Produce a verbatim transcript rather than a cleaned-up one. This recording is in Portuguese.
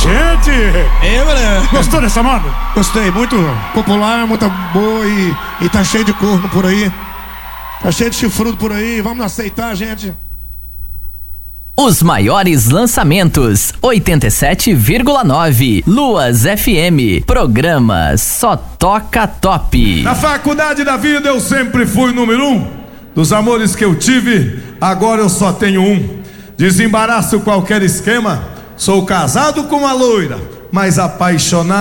Gente! É, mano. Gostou dessa moda? Gostei, muito popular, muito boa e, e tá cheio de corno por aí. Tá cheio de chifrudo por aí, vamos aceitar, gente. Os maiores lançamentos, oitenta e sete vírgula nove, Luas F M, programa Só Toca Top. Na faculdade da vida eu sempre fui número um. Dos amores que eu tive, agora eu só tenho um. Desembaraço qualquer esquema, sou casado com uma loira, mas apaixonado